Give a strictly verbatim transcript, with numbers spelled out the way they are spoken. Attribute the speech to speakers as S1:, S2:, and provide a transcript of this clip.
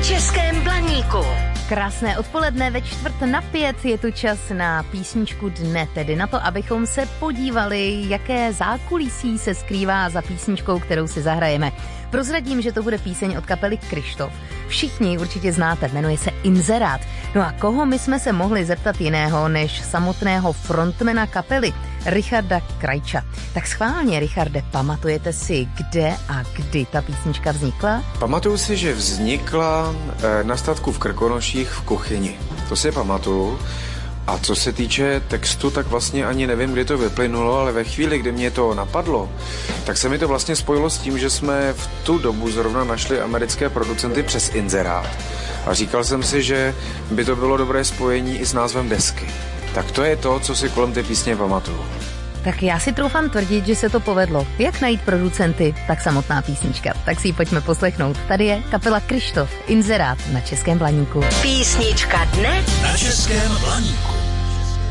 S1: Českém Blaníku.
S2: Krásné odpoledne, ve čtvrt na pět je tu čas na písničku dne, tedy na to, abychom se podívali, jaké zákulisí se skrývá za písničkou, kterou si zahrajeme. Prozradím, že to bude píseň od kapely Kryštof. Všichni určitě znáte, jmenuje se Inzerát. No a koho my jsme se mohli zeptat jiného než samotného frontmana kapely, Richarda Krajča. Tak schválně, Richarde, pamatujete si, kde a kdy ta písnička vznikla?
S3: Pamatuju si, že vznikla na statku v Krkonoších v kuchyni. To si pamatuju. A co se týče textu, tak vlastně ani nevím, kdy to vyplynulo, ale ve chvíli, kdy mě to napadlo, tak se mi to vlastně spojilo s tím, že jsme v tu dobu zrovna našli americké producenty přes Inzerát. A říkal jsem si, že by to bylo dobré spojení i s názvem desky. Tak to je to, co si kolem té písně pamatuju.
S2: Tak já si troufám tvrdit, že se to povedlo. Jak najít producenty, tak samotná písnička. Tak si ji pojďme poslechnout. Tady je kapela Kryštof, Inzerát na Českém Blaníku.
S1: Písnička dne
S4: na Českém Blaníku.